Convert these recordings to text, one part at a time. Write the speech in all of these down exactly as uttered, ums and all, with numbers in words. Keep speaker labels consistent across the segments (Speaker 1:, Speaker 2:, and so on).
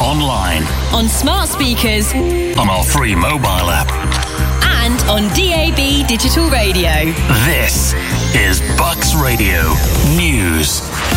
Speaker 1: online,
Speaker 2: on smart speakers,
Speaker 1: on our free mobile app,
Speaker 2: and on D A B digital radio.
Speaker 1: This is Bucks Radio News.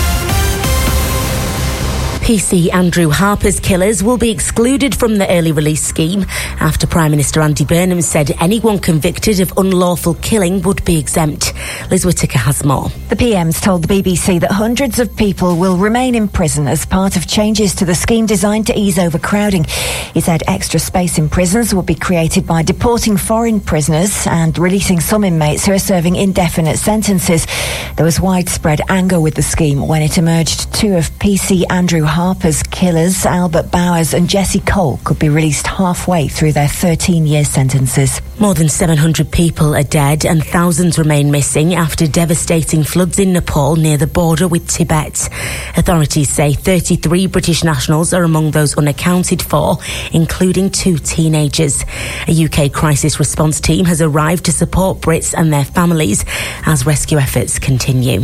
Speaker 3: P C Andrew Harper's killers will be excluded from the early release scheme after Prime Minister Andy Burnham said anyone convicted of unlawful killing would be exempt. Liz Whittaker has more.
Speaker 4: The P M's told the B B C that hundreds of people will remain in prison as part of changes to the scheme designed to ease overcrowding. He said extra space in prisons will be created by deporting foreign prisoners and releasing some inmates who are serving indefinite sentences. There was widespread anger with the scheme when it emerged two of P C Andrew Harper's killers, Albert Bowers and Jesse Cole, could be released halfway through their thirteen-year sentences.
Speaker 3: More than seven hundred people are dead and thousands remain missing after devastating floods in Nepal near the border with Tibet. Authorities say thirty-three British nationals are among those unaccounted for, including two teenagers. A U K crisis response team has arrived to support Brits and their families as rescue efforts continue.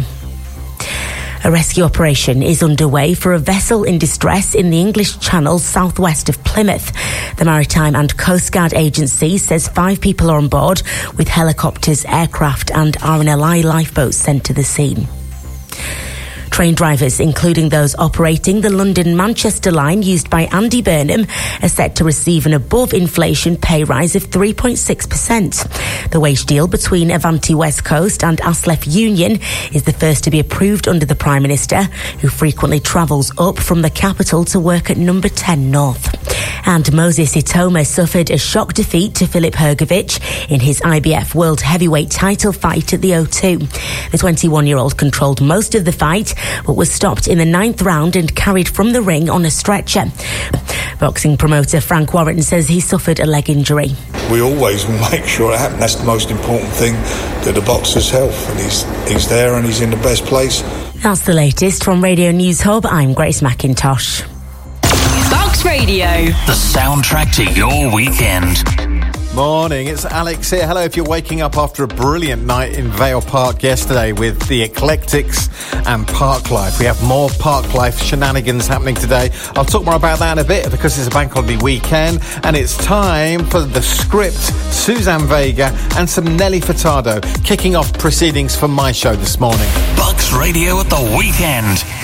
Speaker 3: A rescue operation is underway for a vessel in distress in the English Channel southwest of Plymouth. The Maritime and Coast Guard Agency says five people are on board with helicopters, aircraft and R N L I lifeboats sent to the scene. Train drivers, including those operating the London-Manchester line used by Andy Burnham, are set to receive an above-inflation pay rise of three point six percent. The wage deal between Avanti West Coast and Aslef Union is the first to be approved under the Prime Minister, who frequently travels up from the capital to work at number ten North. And Moses Itoma suffered a shock defeat to Filip Hrgovic in his I B F World Heavyweight title fight at the O two. The twenty-one-year-old controlled most of the fight, but was stopped in the ninth round and carried from the ring on a stretcher. Boxing promoter Frank Warren says he suffered a leg injury.
Speaker 5: We always make sure it happens. That's the most important thing, to the boxer's health, and he's, he's there and he's in the best place.
Speaker 3: That's the latest from Radio News Hub. I'm Grace McIntosh.
Speaker 2: Bucks Radio,
Speaker 1: the soundtrack to your weekend.
Speaker 6: Morning, it's Alex here. Hello, if you're waking up after a brilliant night in Vale Park yesterday with the Eclectics and Park Life. We have more Park Life shenanigans happening today. I'll talk more about that in a bit because it's a bank holiday weekend and it's time for The Script, Suzanne Vega and some Nelly Furtado kicking off proceedings for my show this morning.
Speaker 1: Bucks Radio at the weekend.